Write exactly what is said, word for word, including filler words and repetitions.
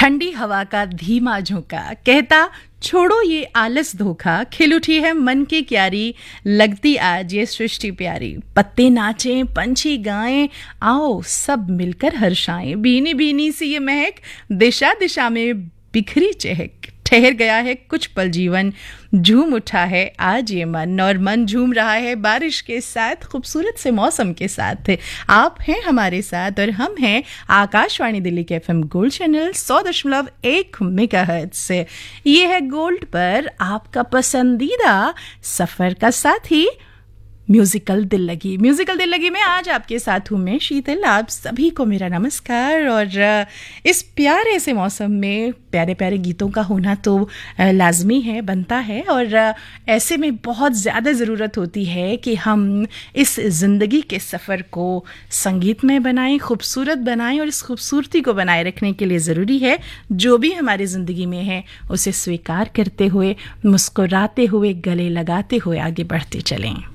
ठंडी हवा का धीमा झोंका कहता छोड़ो ये आलस धोखा, खिल उठी है मन की क्यारी, लगती आज ये सृष्टि प्यारी। पत्ते नाचें पंछी गाएं, आओ सब मिलकर हर्षाएं। भीनी भीनी सी ये महक, दिशा दिशा में बिखरी चहक। ठहर गया है कुछ पल जीवन, झूम उठा है आज ये मन, और मन झूम रहा है बारिश के साथ, खूबसूरत से मौसम के साथ। आप हैं हमारे साथ और हम हैं आकाशवाणी दिल्ली के एफएम गोल्ड चैनल सौ दशमलव एक मेगाहर्ट्ज से। ये है गोल्ड पर आपका पसंदीदा सफर का साथी म्यूजिकल दिल लगी। म्यूजिकल दिल लगी में आज आपके साथ हूँ मैं शीतल। आप सभी को मेरा नमस्कार। और इस प्यारे से मौसम में प्यारे प्यारे गीतों का होना तो लाजमी है, बनता है, और ऐसे में बहुत ज़्यादा ज़रूरत होती है कि हम इस ज़िंदगी के सफ़र को संगीतमय बनाएं, खूबसूरत बनाएं, और इस खूबसूरती को बनाए रखने के लिए ज़रूरी है जो भी हमारी ज़िंदगी में है उसे स्वीकार करते हुए, मुस्कुराते हुए, गले लगाते हुए आगे बढ़ते चलें।